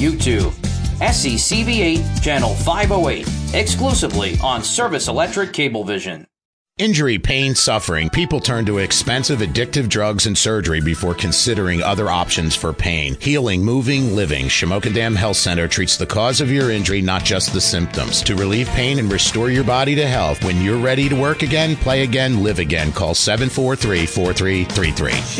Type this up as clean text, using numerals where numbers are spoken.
YouTube. SCCV8 Channel 508, exclusively on Service Electric Cablevision. Injury, pain, suffering. People turn to expensive, addictive drugs and surgery before considering other options for pain. Healing, moving, living. Shamokin Dam Health Center treats the cause of your injury, not just the symptoms. To relieve pain and restore your body to health. When you're ready to work again, play again, live again, call 743-4333.